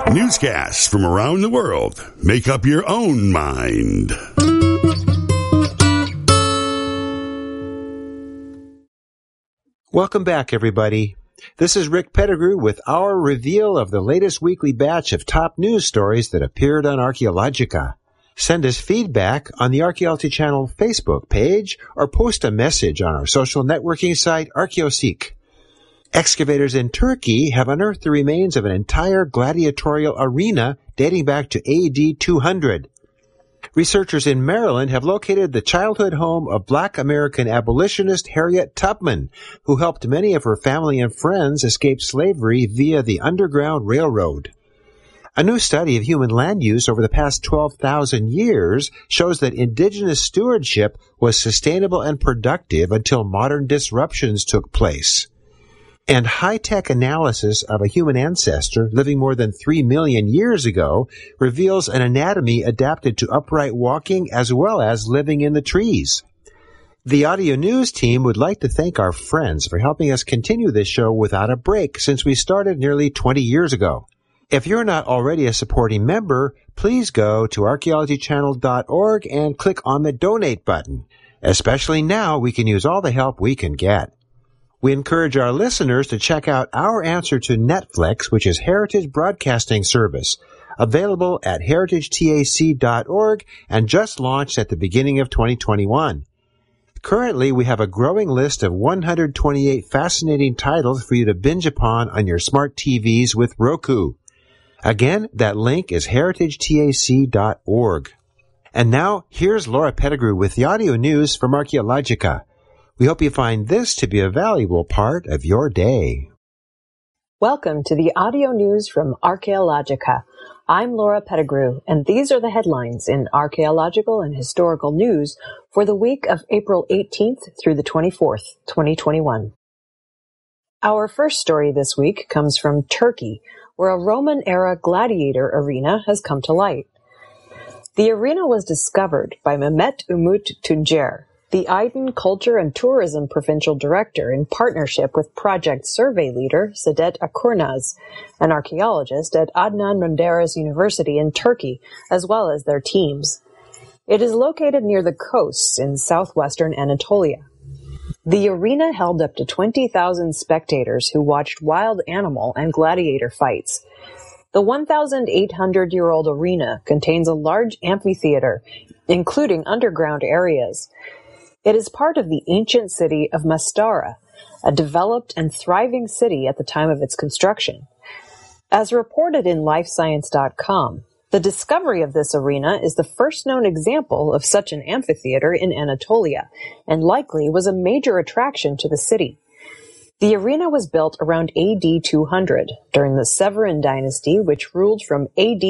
Newscasts from around the world. Make up your own mind. Welcome back, everybody. This is Rick Pettigrew with our reveal of the latest weekly batch of top news stories that appeared on Archaeologica. Send us feedback on the Archaeology Channel Facebook page or post a message on our social networking site, Archaeoseek. Excavators in Turkey have unearthed the remains of an entire gladiatorial arena dating back to AD 200. Researchers in Maryland have located the childhood home of Black American abolitionist Harriet Tubman, who helped many of her family and friends escape slavery via the Underground Railroad. A new study of human land use over the past 12,000 years shows that indigenous stewardship was sustainable and productive until modern disruptions took place. And high-tech analysis of a human ancestor living more than 3 million years ago reveals an anatomy adapted to upright walking as well as living in the trees. The audio news team would like to thank our friends for helping us continue this show without a break since we started nearly 20 years ago. If you're not already a supporting member, please go to archaeologychannel.org and click on the donate button. Especially now, we can use all the help we can get. We encourage our listeners to check out our answer to Netflix, which is Heritage Broadcasting Service, available at heritagetac.org and just launched at the beginning of 2021. Currently, we have a growing list of 128 fascinating titles for you to binge upon on your smart TVs with Roku. Again, that link is heritagetac.org. And now, here's Laura Pettigrew with the audio news from Archaeologica. We hope you find this to be a valuable part of your day. Welcome to the audio news from Archaeologica. I'm Laura Pettigrew, and these are the headlines in archaeological and historical news for the week of April 18th through the 24th, 2021. Our first story this week comes from Turkey, where a Roman-era gladiator arena has come to light. The arena was discovered by Mehmet Umut Tuncer, the Aydın Culture and Tourism Provincial Director, in partnership with project survey leader Saadet Akurnaz, an archaeologist at Adnan Menderes University in Turkey, as well as their teams. It is located near the coasts in southwestern Anatolia. The arena held up to 20,000 spectators who watched wild animal and gladiator fights. The 1,800-year-old arena contains a large amphitheater, including underground areas. It is part of the ancient city of Mastara, a developed and thriving city at the time of its construction. As reported in lifescience.com, the discovery of this arena is the first known example of such an amphitheater in Anatolia, and likely was a major attraction to the city. The arena was built around AD 200, during the Severan dynasty, which ruled from AD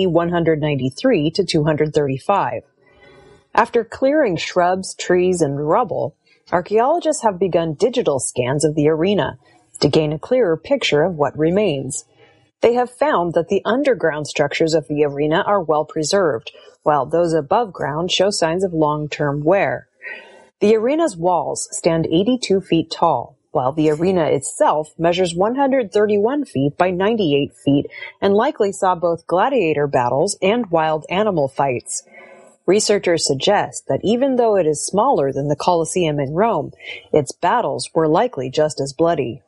193 to 235. After clearing shrubs, trees, and rubble, archaeologists have begun digital scans of the arena to gain a clearer picture of what remains. They have found that the underground structures of the arena are well preserved, while those above ground show signs of long-term wear. The arena's walls stand 82 feet tall, while the arena itself measures 131 feet by 98 feet and likely saw both gladiator battles and wild animal fights. Researchers suggest that even though it is smaller than the Colosseum in Rome, its battles were likely just as bloody.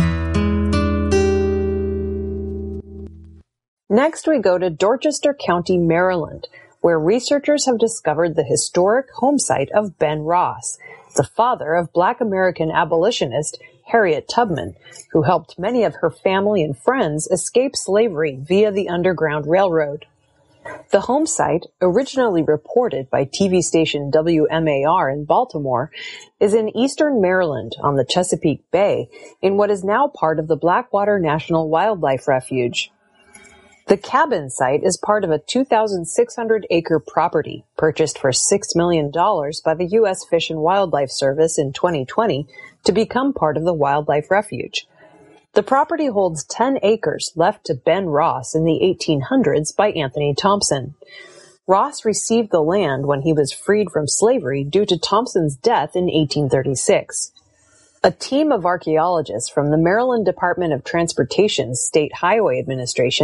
Next, we go to Dorchester County, Maryland, where researchers have discovered the historic home site of Ben Ross, the father of Black American abolitionist Harriet Tubman, who helped many of her family and friends escape slavery via the Underground Railroad. The home site, originally reported by TV station WMAR in Baltimore, is in eastern Maryland on the Chesapeake Bay in what is now part of the Blackwater National Wildlife Refuge. The cabin site is part of a 2,600-acre property purchased for $6 million by the U.S. Fish and Wildlife Service in 2020 to become part of the wildlife refuge. The property holds 10 acres left to Ben Ross in the 1800s by Anthony Thompson. Ross received the land when he was freed from slavery due to Thompson's death in 1836. A team of archaeologists from the Maryland Department of Transportation's State Highway Administration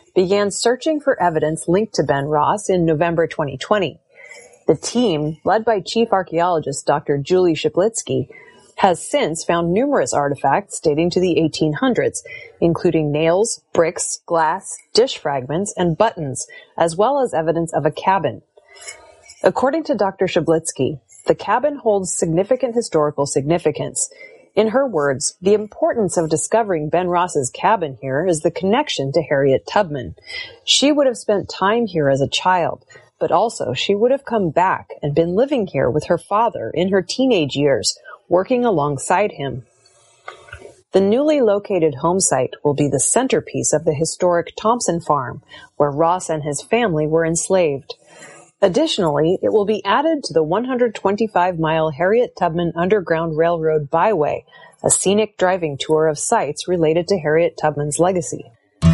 began searching for evidence linked to Ben Ross in November 2020. The team, led by Chief Archaeologist Dr. Julie Shiblitsky, has since found numerous artifacts dating to the 1800s, including nails, bricks, glass, dish fragments, and buttons, as well as evidence of a cabin. According to Dr. Shiblitsky, the cabin holds significant historical significance. In her words, the importance of discovering Ben Ross's cabin here is the connection to Harriet Tubman. She would have spent time here as a child, but also she would have come back and been living here with her father in her teenage years, working alongside him. The newly located home site will be the centerpiece of the historic Thompson Farm, where Ross and his family were enslaved. Additionally, it will be added to the 125-mile Harriet Tubman Underground Railroad Byway, a scenic driving tour of sites related to Harriet Tubman's legacy.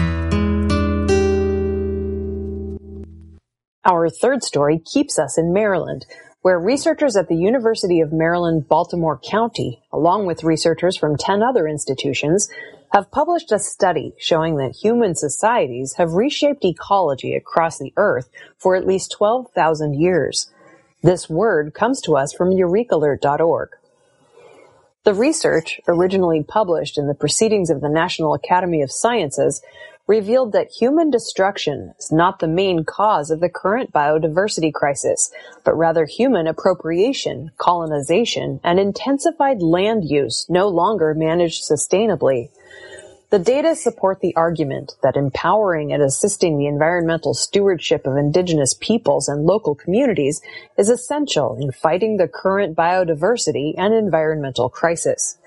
Our third story keeps us in Maryland, where researchers at the University of Maryland, Baltimore County, along with researchers from 10 other institutions, have published a study showing that human societies have reshaped ecology across the Earth for at least 12,000 years. This word comes to us from EurekAlert.org. The research, originally published in the Proceedings of the National Academy of Sciences, revealed that human destruction is not the main cause of the current biodiversity crisis, but rather human appropriation, colonization, and intensified land use no longer managed sustainably. The data support the argument that empowering and assisting the environmental stewardship of indigenous peoples and local communities is essential in fighting the current biodiversity and environmental crisis.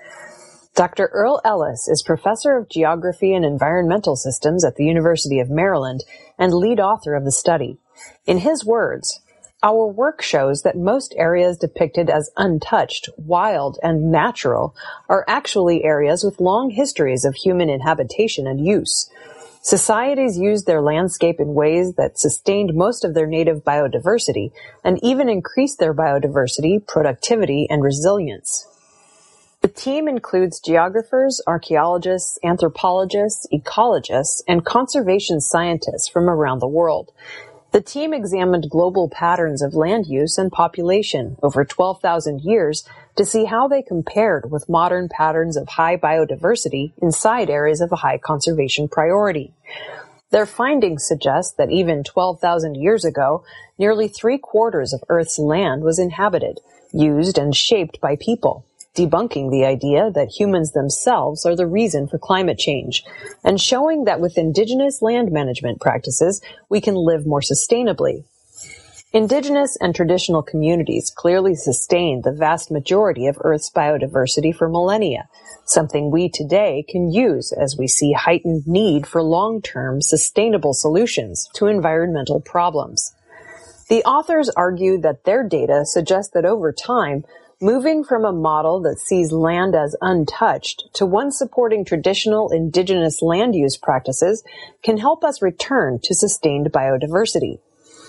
Dr. Earl Ellis is professor of geography and environmental systems at the University of Maryland and lead author of the study. In his words, "Our work shows that most areas depicted as untouched, wild, and natural are actually areas with long histories of human inhabitation and use. Societies used their landscape in ways that sustained most of their native biodiversity and even increased their biodiversity, productivity, and resilience." The team includes geographers, archaeologists, anthropologists, ecologists, and conservation scientists from around the world. The team examined global patterns of land use and population over 12,000 years to see how they compared with modern patterns of high biodiversity inside areas of a high conservation priority. Their findings suggest that even 12,000 years ago, nearly 3/4 of Earth's land was inhabited, used, and shaped by people, debunking the idea that humans themselves are the reason for climate change, and showing that with indigenous land management practices, we can live more sustainably. Indigenous and traditional communities clearly sustained the vast majority of Earth's biodiversity for millennia, something we today can use as we see heightened need for long-term sustainable solutions to environmental problems. The authors argue that their data suggest that over time, moving from a model that sees land as untouched to one supporting traditional indigenous land use practices can help us return to sustained biodiversity.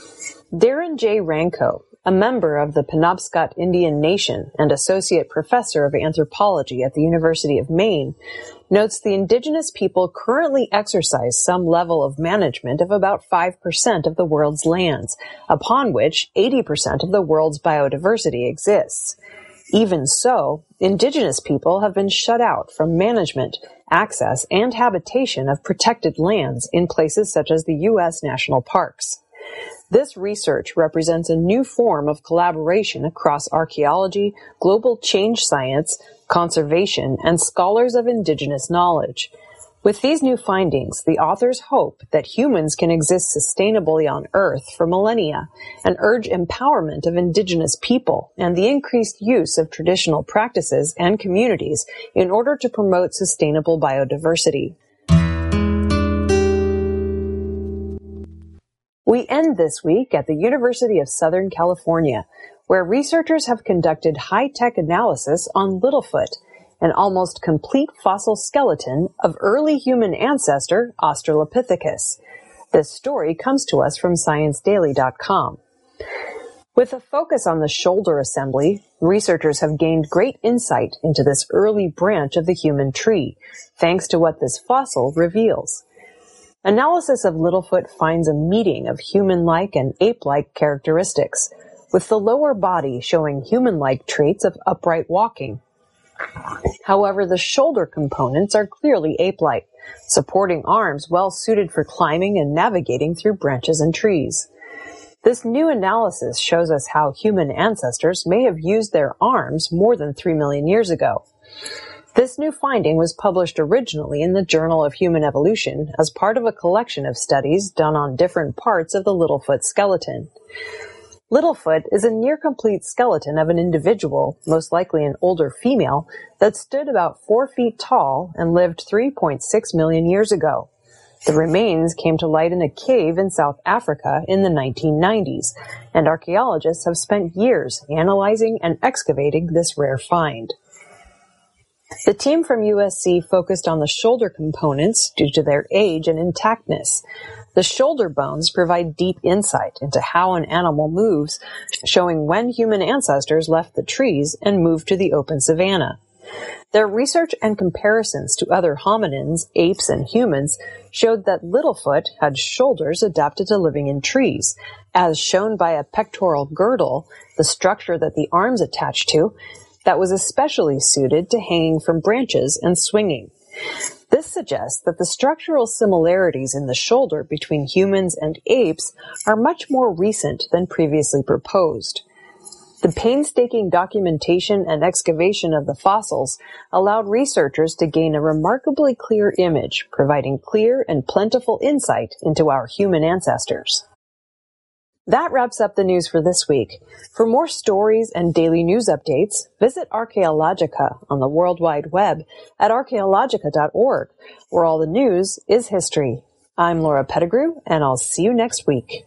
Darren J. Ranco, a member of the Penobscot Indian Nation and associate professor of anthropology at the University of Maine, notes the indigenous people currently exercise some level of management of about 5% of the world's lands, upon which 80% of the world's biodiversity exists. Even so, indigenous people have been shut out from management, access, and habitation of protected lands in places such as the U.S. national parks. This research represents a new form of collaboration across archaeology, global change science, conservation, and scholars of indigenous knowledge. With these new findings, the authors hope that humans can exist sustainably on Earth for millennia and urge empowerment of indigenous people and the increased use of traditional practices and communities in order to promote sustainable biodiversity. We end this week at the University of Southern California, where researchers have conducted high-tech analysis on Littlefoot, an almost complete fossil skeleton of early human ancestor Australopithecus. This story comes to us from ScienceDaily.com. With a focus on the shoulder assembly, researchers have gained great insight into this early branch of the human tree, thanks to what this fossil reveals. Analysis of Littlefoot finds a meeting of human-like and ape-like characteristics, with the lower body showing human-like traits of upright walking. However, the shoulder components are clearly ape-like, supporting arms well suited for climbing and navigating through branches and trees. This new analysis shows us how human ancestors may have used their arms more than 3 million years ago. This new finding was published originally in the Journal of Human Evolution as part of a collection of studies done on different parts of the Littlefoot skeleton. Littlefoot is a near-complete skeleton of an individual, most likely an older female, that stood about 4 feet tall and lived 3.6 million years ago. The remains came to light in a cave in South Africa in the 1990s, and archaeologists have spent years analyzing and excavating this rare find. The team from USC focused on the shoulder components due to their age and intactness. The shoulder bones provide deep insight into how an animal moves, showing when human ancestors left the trees and moved to the open savanna. Their research and comparisons to other hominins, apes, and humans showed that Littlefoot had shoulders adapted to living in trees, as shown by a pectoral girdle, the structure that the arms attached to, that was especially suited to hanging from branches and swinging. This suggests that the structural similarities in the shoulder between humans and apes are much more recent than previously proposed. The painstaking documentation and excavation of the fossils allowed researchers to gain a remarkably clear image, providing clear and plentiful insight into our human ancestors. That wraps up the news for this week. For more stories and daily news updates, visit Archaeologica on the World Wide Web at archaeologica.org, where all the news is history. I'm Laura Pettigrew, and I'll see you next week.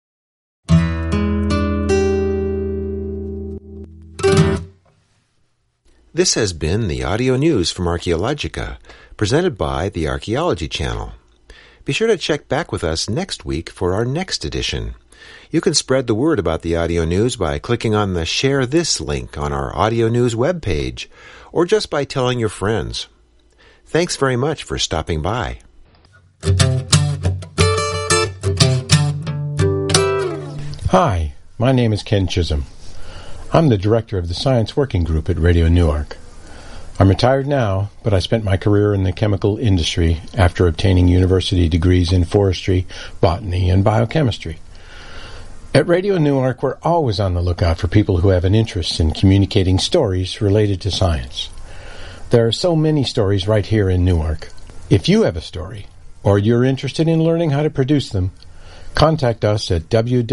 This has been the audio news from Archaeologica, presented by the Archaeology Channel. Be sure to check back with us next week for our next edition. You can spread the word about the audio news by clicking on the Share This link on our audio news webpage, or just by telling your friends. Thanks very much for stopping by. Hi, my name is Ken Chisholm. I'm the director of the Science Working Group at Radio Newark. I'm retired now, but I spent my career in the chemical industry after obtaining university degrees in forestry, botany, and biochemistry. At Radio Newark, we're always on the lookout for people who have an interest in communicating stories related to science. There are so many stories right here in Newark. If you have a story, or you're interested in learning how to produce them, contact us at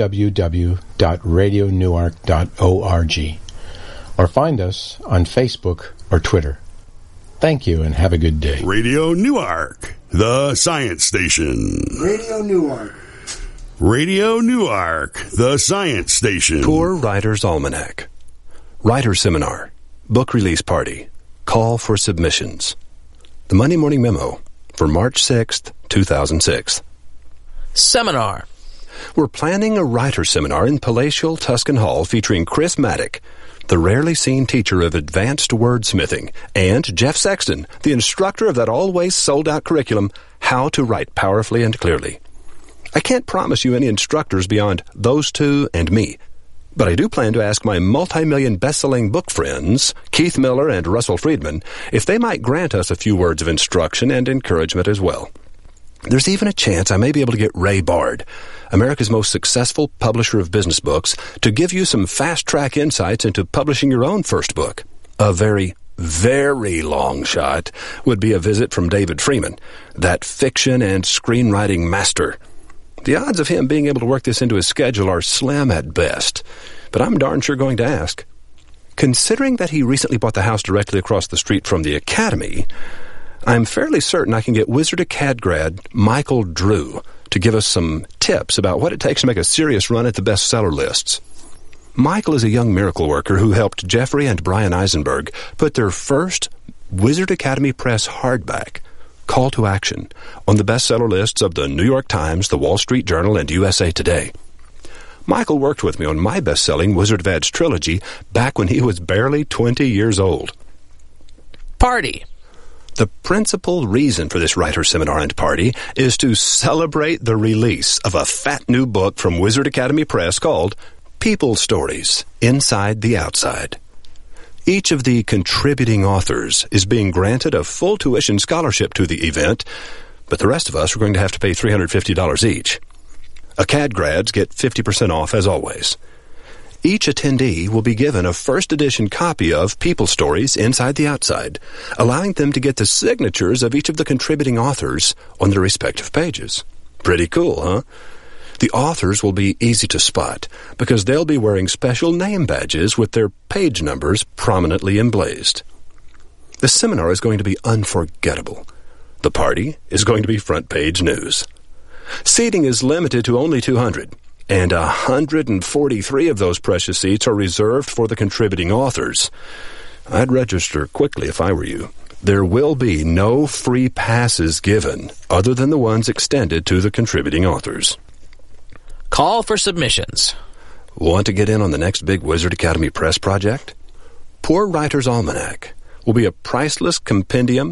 www.radionewark.org or find us on Facebook or Twitter. Thank you and have a good day. Radio Newark, the science station. Radio Newark. Radio Newark, the science station. Poor Writer's Almanac. Writer Seminar. Book Release Party. Call for submissions. The Monday Morning Memo for March 6th, 2006. Seminar. We're planning a writer seminar in Palatial Tuscan Hall featuring Chris Maddock, the rarely seen teacher of advanced wordsmithing, and Jeff Sexton, the instructor of that always sold-out curriculum, How to Write Powerfully and Clearly. I can't promise you any instructors beyond those two and me, but I do plan to ask my multi-million best-selling book friends, Keith Miller and Russell Friedman, if they might grant us a few words of instruction and encouragement as well. There's even a chance I may be able to get Ray Bard, America's most successful publisher of business books, to give you some fast-track insights into publishing your own first book. A very, very long shot would be a visit from David Freeman, that fiction and screenwriting master. The odds of him being able to work this into his schedule are slim at best, but I'm darn sure going to ask. Considering that he recently bought the house directly across the street from the Academy, I'm fairly certain I can get Wizard Acad grad Michael Drew to give us some tips about what it takes to make a serious run at the bestseller lists. Michael is a young miracle worker who helped Jeffrey and Brian Eisenberg put their first Wizard Academy Press hardback, Call to Action, on the bestseller lists of the New York Times, the Wall Street Journal, and USA Today. Michael worked with me on my best-selling Wizard of Adz trilogy back when he was barely 20 years old. Party. The principal reason for this writer seminar and party is to celebrate the release of a fat new book from Wizard Academy Press called People Stories, Inside the Outside. Each of the contributing authors is being granted a full tuition scholarship to the event, but the rest of us are going to have to pay $350 each. ACAD grads get 50% off as always. Each attendee will be given a first edition copy of People Stories Inside the Outside, allowing them to get the signatures of each of the contributing authors on their respective pages. Pretty cool, huh? The authors will be easy to spot because they'll be wearing special name badges with their page numbers prominently emblazed. The seminar is going to be unforgettable. The party is going to be front page news. Seating is limited to only 200, and 143 of those precious seats are reserved for the contributing authors. I'd register quickly if I were you. There will be no free passes given other than the ones extended to the contributing authors. Call for submissions. Want to get in on the next big Wizard Academy Press project? Poor Writer's Almanac will be a priceless compendium